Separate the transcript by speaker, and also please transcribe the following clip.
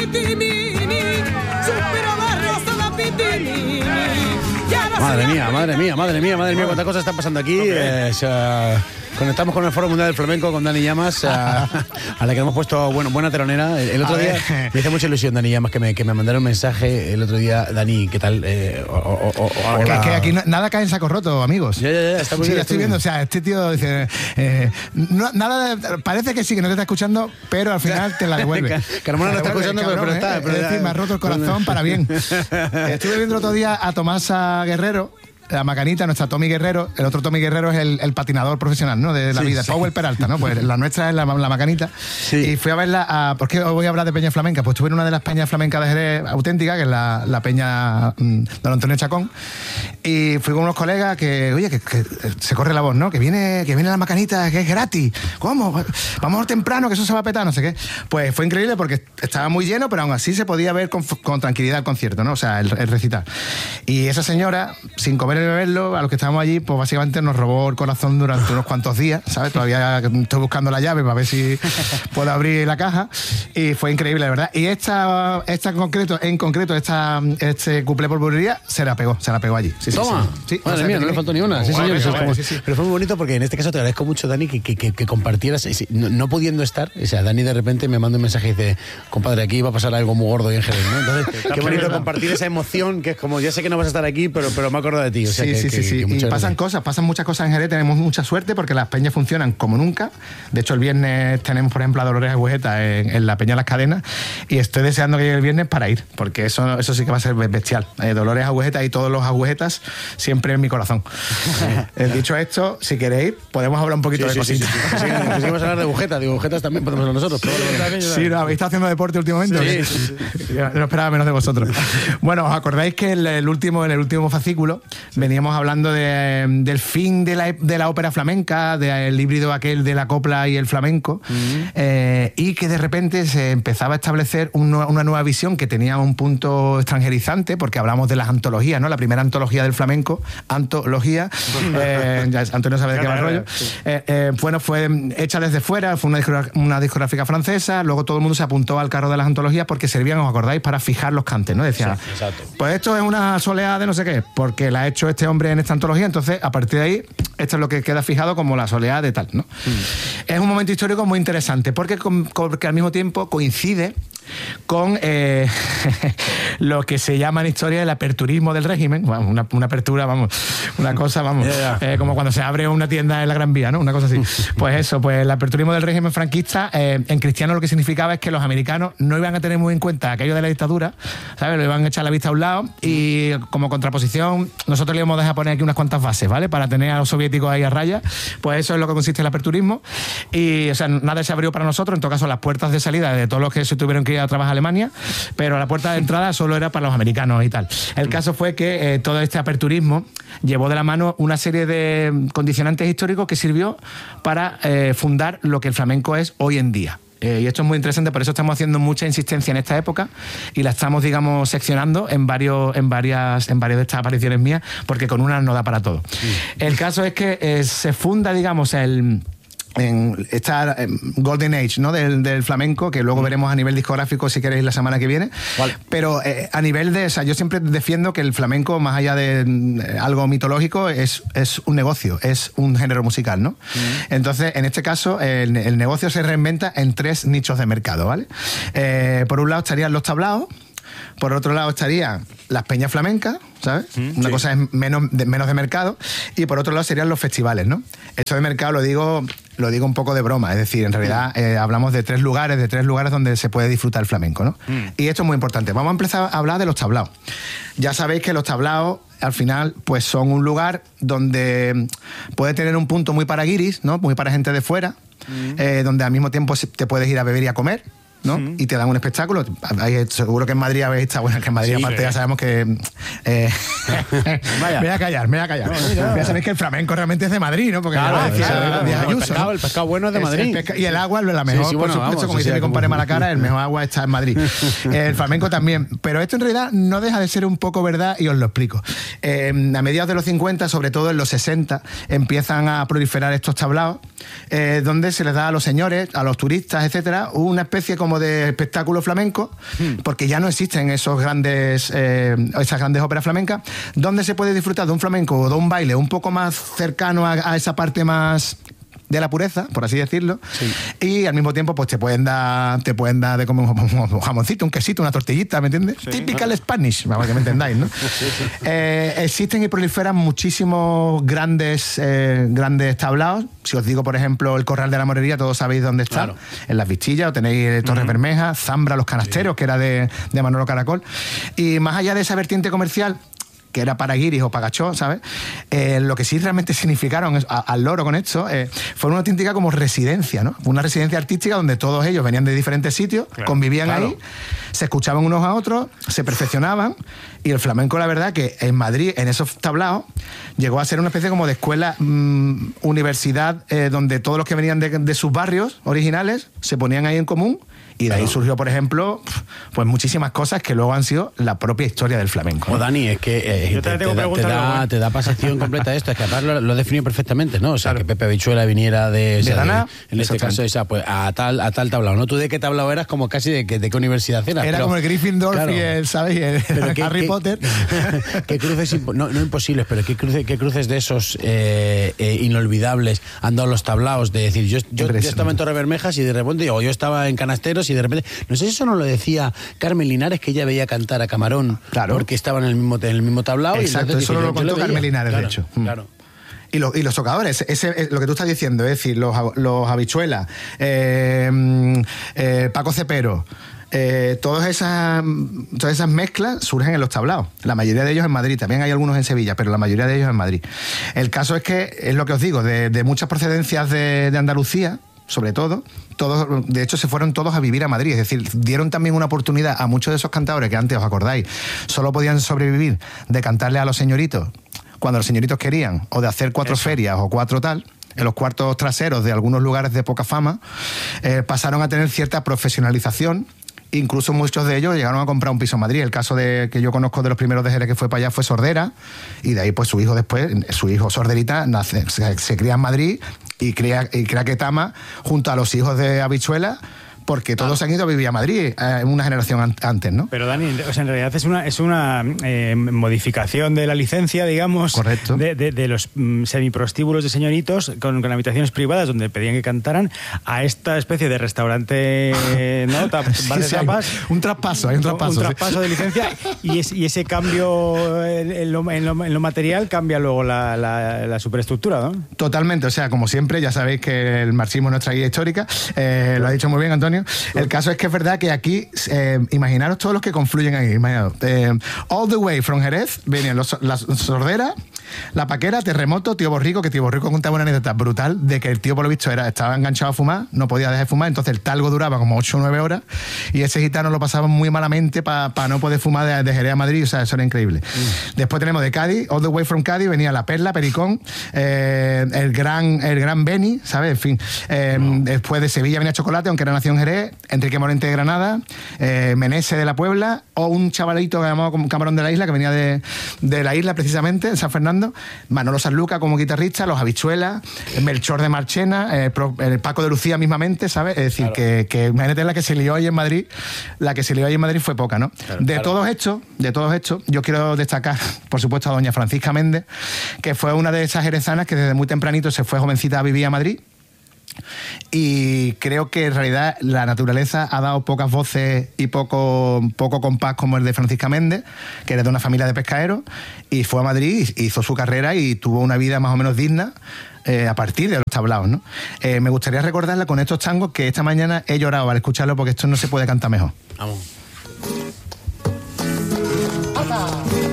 Speaker 1: Madre mía, cuántas cosas están pasando aquí. Conectamos con el Foro Mundial del Flamenco con Dani Llamas, a la que hemos puesto buena telonera. El otro día me hizo mucha ilusión Dani Llamas que me mandaron un mensaje el otro día. Dani, ¿qué tal?
Speaker 2: Que aquí nada cae en saco roto, amigos.
Speaker 1: Ya, está muy bien.
Speaker 2: Ya estoy viendo, o sea, este tío dice parece que sí, que no te está escuchando, pero al final te la devuelve.
Speaker 1: Carmona no está escuchando, cabrón, pero está.
Speaker 2: Es decir, me ha roto el corazón para bien. Estuve viendo el otro día a Tomasa Guerrero, la Macanita, nuestra Tommy Guerrero. El otro Tommy Guerrero es el patinador profesional, ¿no? De la vida, sí. Powell Peralta, ¿no? Pues la nuestra es la Macanita. Sí. Y fui a verla ¿por qué voy a hablar de peña flamenca? Pues estuve en una de las peñas flamencas de Jerez auténtica, que es la peña don Antonio Chacón. Y fui con unos colegas que se corre la voz, ¿no? Que viene la Macanita, que es gratis. ¿Cómo? Vamos temprano, que eso se va a petar, no sé qué. Pues fue increíble porque estaba muy lleno, pero aún así se podía ver con tranquilidad el concierto, ¿no? O sea, el recital. Y esa señora, sin comer beberlo, a los que estábamos allí, pues básicamente nos robó el corazón durante unos cuantos días, ¿sabes? Todavía estoy buscando la llave para ver si puedo abrir la caja, y fue increíble, la verdad. Y esta en concreto, este cuplé por burrería se la pegó allí. Sí,
Speaker 1: Toma.
Speaker 2: Sí,
Speaker 1: madre mía, no le faltó ni una. Sí, señor.
Speaker 2: Sí.
Speaker 1: Pero fue muy bonito porque en este caso te agradezco mucho, Dani, que compartieras, no pudiendo estar. O sea, Dani de repente me manda un mensaje y dice, compadre, aquí va a pasar algo muy gordo y en Jerez, ¿no? Entonces, qué bonito compartir esa emoción, que es como, ya sé que no vas a estar aquí, pero me acuerdo de ti. O sea,
Speaker 2: sí. Y pasan muchas cosas en Jerez. Tenemos mucha suerte porque las peñas funcionan como nunca. De hecho, el viernes tenemos, por ejemplo, a Dolores Agujeta en la Peña Las Cadenas, y estoy deseando que llegue el viernes para ir, porque eso sí que va a ser bestial. Dolores Agujeta y todos los agujetas siempre en mi corazón. Dicho esto, si queréis, podemos hablar un poquito de cositas.
Speaker 1: Seguimos a hablar de agujetas. Digo, agujetas también podemos nosotros.
Speaker 2: Sí, ¿no? ¿Habéis estado haciendo deporte últimamente?
Speaker 1: Sí.
Speaker 2: No esperaba menos de vosotros. Bueno, ¿os acordáis que en el último fascículo veníamos hablando del fin de la ópera flamenca, del híbrido aquel de la copla y el flamenco, y que de repente se empezaba a establecer una nueva visión que tenía un punto extranjerizante, porque hablamos de las antologías, ¿no? La primera antología del flamenco, antología, ya Antonio sabe de qué va el rollo. Bueno, fue hecha desde fuera, fue una discográfica francesa, luego todo el mundo se apuntó al carro de las antologías porque servían, ¿os acordáis?, para fijar los cantes, ¿no? Decía, sí, pues esto es una soleá de no sé qué, porque la ha hecho este hombre en esta antología, entonces a partir de ahí esto es lo que queda fijado como la soleá de tal, ¿no? Es un momento histórico muy interesante porque al mismo tiempo coincide con lo que se llama en historia el aperturismo del régimen. Bueno, una apertura, una cosa, como cuando se abre una tienda en la Gran Vía, ¿no? Una cosa así. Pues eso, pues el aperturismo del régimen franquista, en cristiano lo que significaba es que los americanos no iban a tener muy en cuenta aquello de la dictadura, ¿sabes? Lo iban a echar la vista a un lado, y como contraposición nosotros le íbamos a dejar poner aquí unas cuantas bases, ¿vale? Para tener a los soviéticos ahí a raya. Pues eso es lo que consiste el aperturismo. Y, o sea, nada se abrió para nosotros, en todo caso las puertas de salida de todos los que se tuvieron que ir a trabajar a Alemania, pero la puerta de entrada solo era para los americanos y tal. El caso fue que todo este aperturismo llevó de la mano una serie de condicionantes históricos que sirvió para fundar lo que el flamenco es hoy en día. Y esto es muy interesante, por eso estamos haciendo mucha insistencia en esta época y la estamos, digamos, seccionando en varias de estas apariciones mías, porque con una no da para todo. El caso es que se funda, digamos, en esta Golden Age, ¿no? del flamenco, que luego veremos a nivel discográfico si queréis la semana que viene. Vale. Pero a nivel de, o sea, yo siempre defiendo que el flamenco, más allá de algo mitológico, es un negocio, es un género musical, ¿no? Entonces, en este caso, el negocio se reinventa en 3 nichos de mercado, ¿vale? Por un lado estarían los tablaos, por otro lado estarían las peñas flamencas, ¿sabes? Una cosa es menos de mercado, y por otro lado serían los festivales, ¿no? Esto de mercado lo digo un poco de broma, es decir, en realidad hablamos de tres lugares donde se puede disfrutar el flamenco, ¿no? Y esto es muy importante. Vamos a empezar a hablar de los tablaos. Ya sabéis que los tablaos, al final, pues son un lugar donde puede tener un punto muy para guiris, ¿no? Muy para gente de fuera, donde al mismo tiempo te puedes ir a beber y a comer, ¿no? Y te dan un espectáculo. Seguro que en Madrid habéis estado, bueno, que en Madrid aparte ya sabemos que me voy a callar. Ya sabéis que el flamenco realmente es de Madrid, ¿no? Porque
Speaker 1: el pescado bueno es de Madrid.
Speaker 2: Y el agua, la mejor, por supuesto, como dice mi compadre Malacara, el mejor agua está en Madrid. El flamenco también. Pero esto en realidad no deja de ser un poco verdad, y os lo explico. A mediados de los 50, sobre todo en los 60, empiezan a proliferar estos tablaos, donde se les da a los señores, a los turistas, etcétera, una especie como como de espectáculo flamenco, porque ya no existen esas grandes óperas flamencas, donde se puede disfrutar de un flamenco o de un baile un poco más cercano a esa parte más de la pureza, por así decirlo, sí. Y al mismo tiempo pues te pueden dar de comer un jamoncito, un quesito, una tortillita, ¿me entiendes? Sí, Typical Spanish, para que me entendáis, ¿no? Sí. Existen y proliferan muchísimos grandes tablaos. Si os digo, por ejemplo, el Corral de la Morería, todos sabéis dónde está, claro. En Las Vistillas, o tenéis Torres Bermejas, Zambra, Los Canasteros, sí. Que era de Manolo Caracol. Y más allá de esa vertiente comercial, que era para guiris o para gachó, ¿sabes? Lo que sí realmente significaron al loro con esto fue una auténtica como residencia, ¿no? Una residencia artística donde todos ellos venían de diferentes sitios, claro, convivían ahí, se escuchaban unos a otros, se perfeccionaban, y el flamenco, la verdad, que en Madrid, en esos tablaos, llegó a ser una especie como de escuela, universidad, donde todos los que venían de sus barrios originales se ponían ahí en común. Y de ahí surgió, por ejemplo, pues muchísimas cosas que luego han sido la propia historia del flamenco.
Speaker 1: ¿No? Dani, es que te da pasación completa esto. Es que aparte lo has definido perfectamente, ¿no? O sea, claro, que Pepe Habichuela viniera de Dana, en este caso, pues a tal tablao. ¿No? Tú de qué tablao eras, como casi de qué universidad eras.
Speaker 2: Era como el Gryffindor, claro, y el, ¿sabes? Y el Harry Potter.
Speaker 1: ¿Qué cruces, no imposibles, pero qué cruces de esos inolvidables han dado los tablaos? De decir, yo estaba en Torres Bermejas y de repente, yo estaba en Canasteros y de repente, no sé si eso no lo decía Carmen Linares, que ella veía cantar a Camarón, claro, porque estaban en el mismo tablao.
Speaker 2: Exacto, y eso lo contó Carmen Linares, claro, de hecho.
Speaker 1: Claro.
Speaker 2: Y los tocadores, lo que tú estás diciendo, es decir, los Habichuelas, Paco Cepero, todas esas mezclas surgen en los tablaos. La mayoría de ellos en Madrid, también hay algunos en Sevilla, pero la mayoría de ellos en Madrid. El caso es que, es lo que os digo, de muchas procedencias de Andalucía, sobre todo, todos, de hecho se fueron todos a vivir a Madrid, es decir, dieron también una oportunidad a muchos de esos cantadores que antes, os acordáis, solo podían sobrevivir de cantarle a los señoritos cuando los señoritos querían, o de hacer 4 ferias o 4 tal, en los cuartos traseros de algunos lugares de poca fama, pasaron a tener cierta profesionalización. Incluso muchos de ellos llegaron a comprar un piso en Madrid. El caso que yo conozco de los primeros de Jerez que fue para allá fue Sordera, y de ahí pues su hijo Sorderita se cría en Madrid y crea Ketama junto a los hijos de Habichuela, porque todos se han ido a vivir a Madrid una generación antes, ¿no?
Speaker 3: Pero Dani, o sea, en realidad es una modificación de la licencia, digamos,
Speaker 2: correcto,
Speaker 3: de los semiprostíbulos de señoritos con habitaciones privadas donde pedían que cantaran, a esta especie de restaurante, ¿no? Bar de tapas.
Speaker 2: Un traspaso
Speaker 3: de licencia, y ese cambio en lo material cambia luego la superestructura, ¿no?
Speaker 2: Totalmente, o sea, como siempre, ya sabéis que el marxismo es nuestra guía histórica, lo ha dicho muy bien Antonio. El caso es que es verdad que aquí, imaginaros todos los que confluyen ahí, all the way from Jerez, venían la Sordera, La Paquera, Terremoto, Tío Borrico, que Tío Borrico contaba una anécdota brutal de que el tío, por lo visto, estaba enganchado a fumar, no podía dejar de fumar, entonces el talgo duraba como 8 o 9 horas, y ese gitano lo pasaba muy malamente para no poder fumar de Jerez a Madrid, o sea, eso era increíble. Después tenemos de Cádiz, all the way from Cádiz, venía La Perla, Pericón, el gran Beni, ¿sabes? En fin, después de Sevilla venía Chocolate, aunque era nación Jerez, Enrique Morente de Granada, Menese de la Puebla, o un chavalito llamado Camarón de la Isla, que venía de la isla precisamente, de San Fernando, Manolo Sanlúcar como guitarrista, los Habichuelas, Melchor de Marchena, el Paco de Lucía mismamente, ¿sabes? Es decir, claro, que imagínate la que se lió ahí en Madrid, fue poca, ¿no? Claro, de todos estos, yo quiero destacar, por supuesto, a doña Francisca Méndez, que fue una de esas jerezanas que desde muy tempranito se fue jovencita a vivir a Madrid. Y creo que en realidad la naturaleza ha dado pocas voces y poco compás como el de Francisca Méndez, que era de una familia de pescaderos, y fue a Madrid, hizo su carrera y tuvo una vida más o menos digna a partir de los tablaos, ¿no? Me gustaría recordarla con estos tangos que esta mañana he llorado al escucharlo, porque esto no se puede cantar mejor.
Speaker 1: Vamos.